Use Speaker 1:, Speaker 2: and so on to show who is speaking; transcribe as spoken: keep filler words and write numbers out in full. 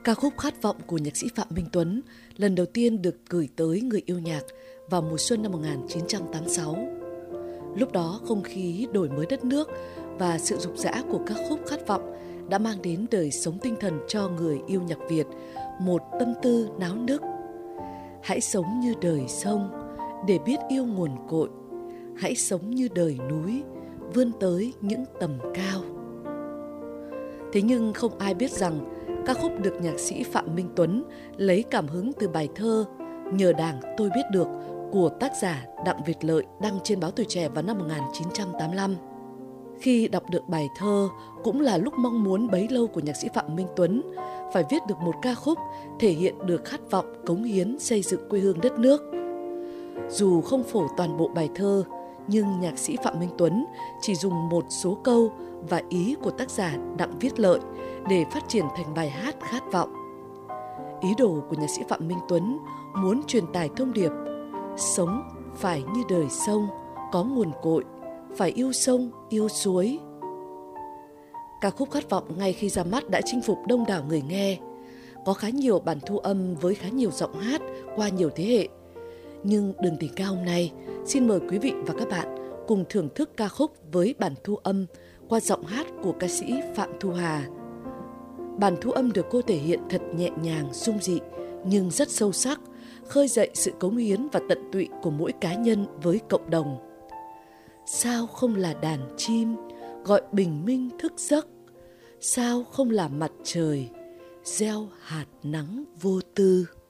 Speaker 1: Ca khúc Khát vọng của nhạc sĩ Phạm Minh Tuấn lần đầu tiên được gửi tới người yêu nhạc vào mùa xuân năm một nghìn chín trăm tám mươi sáu. Lúc đó không khí đổi mới đất nước và sự rục rã của ca khúc Khát vọng đã mang đến đời sống tinh thần cho người yêu nhạc Việt một tâm tư náo nức. Hãy sống như đời sông để biết yêu nguồn cội. Hãy sống như đời núi, vươn tới những tầm cao. Thế nhưng không ai biết rằng ca khúc được nhạc sĩ Phạm Minh Tuấn lấy cảm hứng từ bài thơ Nhờ Đảng Tôi Biết Được của tác giả Đặng Việt Lợi đăng trên báo Tuổi Trẻ vào năm một nghìn chín trăm tám mươi lăm. Khi đọc được bài thơ cũng là lúc mong muốn bấy lâu của nhạc sĩ Phạm Minh Tuấn phải viết được một ca khúc thể hiện được khát vọng cống hiến xây dựng quê hương đất nước. Dù không phổ toàn bộ bài thơ, nhưng nhạc sĩ Phạm Minh Tuấn chỉ dùng một số câu và ý của tác giả Đặng Viết Lợi để phát triển thành bài hát Khát vọng. Ý đồ của nhạc sĩ Phạm Minh Tuấn muốn truyền tải thông điệp sống phải như đời sông, có nguồn cội, phải yêu sông, yêu suối. Ca khúc Khát vọng ngay khi ra mắt đã chinh phục đông đảo người nghe. Có khá nhiều bản thu âm với khá nhiều giọng hát qua nhiều thế hệ. Nhưng Đường Tình Ca hôm nay xin mời quý vị và các bạn cùng thưởng thức ca khúc với bản thu âm qua giọng hát của ca sĩ Phạm Thu Hà. Bản thu âm được cô thể hiện thật nhẹ nhàng, dung dị nhưng rất sâu sắc, khơi dậy sự cống hiến và tận tụy của mỗi cá nhân với cộng đồng. Sao không là đàn chim gọi bình minh thức giấc? Sao không là mặt trời gieo hạt nắng vô tư?